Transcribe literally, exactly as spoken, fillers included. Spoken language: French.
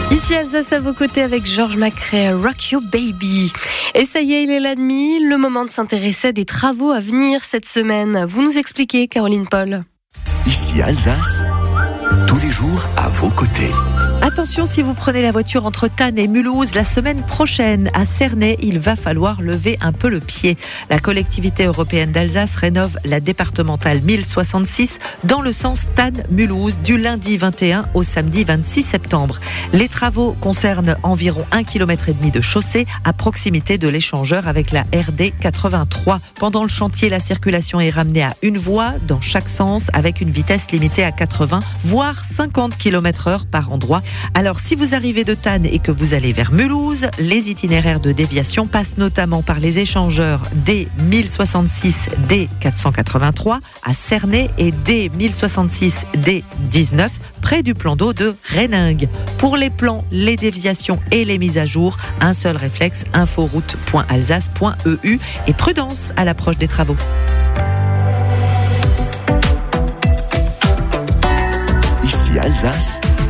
Ici Alsace à vos côtés avec Georges Macrae, Rock You Baby. Et ça y est, il est la demi, le moment de s'intéresser à des travaux à venir cette semaine. Vous nous expliquez, Caroline Paul. Ici Alsace, tous les jours à vos côtés. Attention, si vous prenez la voiture entre Thann et Mulhouse, la semaine prochaine, à Cernay, il va falloir lever un peu le pied. La collectivité européenne d'Alsace rénove la départementale mille soixante-six dans le sens Thann-Mulhouse du lundi vingt et un au samedi vingt-six septembre. Les travaux concernent environ un kilomètre et demi de chaussée à proximité de l'échangeur avec la R D quatre-vingt-trois. Pendant le chantier, la circulation est ramenée à une voie dans chaque sens avec une vitesse limitée à quatre-vingts voire cinquante kilomètres heure par endroit. Alors, si vous arrivez de Thann et que vous allez vers Mulhouse, les itinéraires de déviation passent notamment par les échangeurs D mille soixante-six D quatre cent quatre-vingt-trois à Cernay et D mille soixante-six D dix-neuf près du plan d'eau de Renningue. Pour les plans, les déviations et les mises à jour, un seul réflexe, inforoute point alsace point e u et prudence à l'approche des travaux. Ici Alsace,